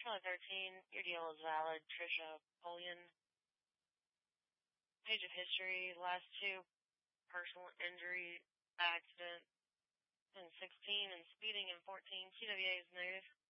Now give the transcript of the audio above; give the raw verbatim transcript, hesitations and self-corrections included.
Charlie thirteen, your deal is valid. Trisha Polian. Page of history, last two, personal injury, accident, and sixteen, and speeding in fourteen. T W A is negative.